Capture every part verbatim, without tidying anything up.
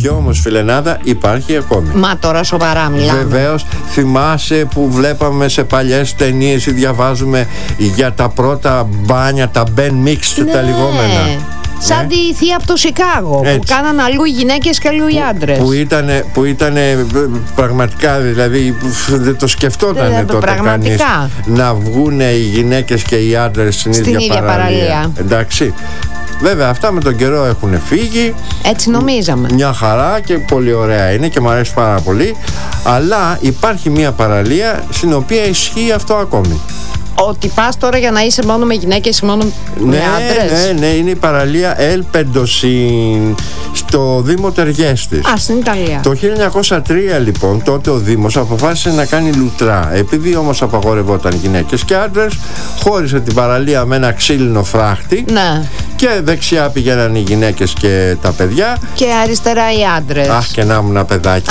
Και όμως, φιλενάδα, υπάρχει ακόμη. Μα τώρα σοβαρά μιλάμε. Βεβαίως, θυμάσαι που βλέπαμε σε παλιές ταινίες ή διαβάζουμε για τα πρώτα μπάνια, τα Ben Mixed, ναι. τα λιγόμενα. Σαν ναι. τη θεία από το Σικάγο. Έτσι. Που κάναν αλλού οι γυναίκες και αλλού οι άντρες. Που ήταν, που ήτανε πραγματικά, δηλαδή δεν το σκεφτόταν ε, τότε κανείς να βγουν οι γυναίκες και οι άντρες στην, στην ίδια, ίδια παραλία. παραλία. Εντάξει. Βέβαια, αυτά με τον καιρό έχουν φύγει. Έτσι νομίζαμε. Μια χαρά και πολύ ωραία είναι και μου αρέσει πάρα πολύ. Αλλά υπάρχει μια παραλία στην οποία ισχύει αυτό ακόμη. Ότι πας τώρα για να είσαι μόνο με γυναίκες ή μόνο ναι, με άντρες. Ναι, ναι, είναι η παραλία El Pendosin στο Δήμο Τεργέστης. Α, στην Ιταλία. Το χίλια εννιακόσια τρία λοιπόν, τότε ο Δήμος αποφάσισε να κάνει λουτρά. Επειδή όμως απαγορευόταν γυναίκες και άντρες, χώρισε την παραλία με ένα ξύλινο φράχτη. Ναι. Και δεξιά πηγαίναν οι γυναίκες και τα παιδιά. Και αριστερά οι άντρες. Αχ, και να ήμουν ένα παιδάκι.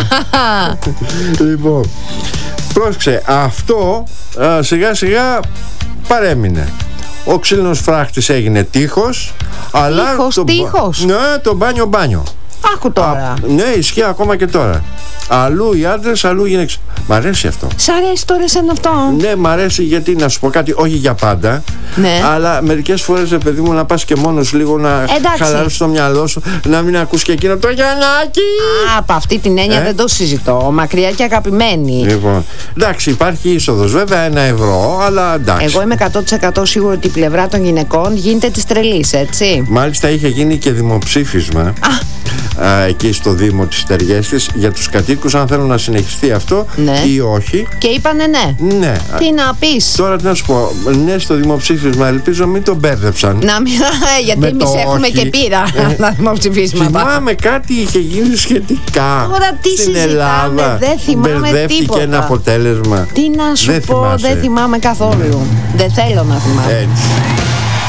Λοιπόν, πρόσεξε, αυτό α, σιγά σιγά παρέμεινε. Ο ξύλινος φράχτης έγινε τείχος. Αλλά τείχος, το, τείχος. Ναι, το μπάνιο μπάνιο. Άκου τώρα. Α, ναι, ισχύει ακόμα και τώρα. Αλλού οι άντρες, αλλού οι γυναίκες. Μ' αρέσει αυτό. Σ' αρέσει τώρα σαν αυτό? Ναι, μ' αρέσει, γιατί να σου πω κάτι, όχι για πάντα. Ναι. Αλλά μερικές φορές, ρε παιδί μου, να πας και μόνος λίγο να χαλαρώσεις το μυαλό σου, να μην ακούς και εκείνο το Γιαννάκι. Α, από αυτή την έννοια ε? δεν το συζητώ. Μακριά και αγαπημένη. Λοιπόν, εντάξει, υπάρχει είσοδος, βέβαια, ένα ευρώ, αλλά εντάξει. Εγώ είμαι εκατό τοις εκατό σίγουρη ότι η πλευρά των γυναικών γίνεται της τρελής, έτσι. Μάλιστα, είχε γίνει και δημοψήφισμα. Α. Α, εκεί στο Δήμο της Τεργέστης για τους κατοίκους, αν θέλουν να συνεχιστεί αυτό, ναι. ή όχι. Και είπανε ναι. Ναι. Τι να πεις? Τώρα τι να σου πω, ναι, στο δημοψήφισμα, ελπίζω μην τον μπέρδεψαν. Να μην, γιατί εμείς έχουμε και πείρα τα δημοψηφίσματα. Θυμάμαι κάτι είχε γίνει σχετικά. Τώρα τι στην συζητάμε, Ελλάδα. Δεν θυμάμαι Μπερδεύτηκε τίποτα. ένα αποτέλεσμα. Τι να σου δεν πω, θυμάσαι. δεν θυμάμαι καθόλου. Δεν θέλω να θυμάμαι. Έτσι.